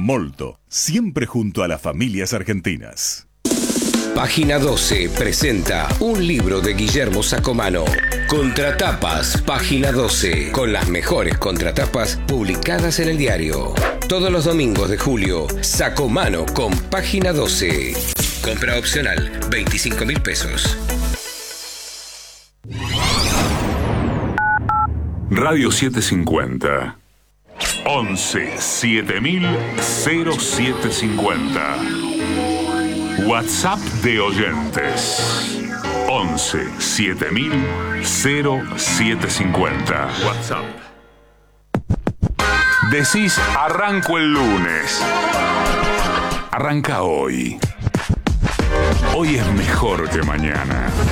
Molto, siempre junto a las familias argentinas. Página 12 presenta un libro de Guillermo Sacomano. Contratapas, Página 12, con las mejores contratapas publicadas en el diario. Todos los domingos de julio, Sacomano con Página 12. Compra opcional, 25.000 pesos. Radio 750 11 7000 0750. WhatsApp de oyentes 11 7000 0750. WhatsApp. Decís arranco el lunes. Arranca hoy. Hoy es mejor que mañana.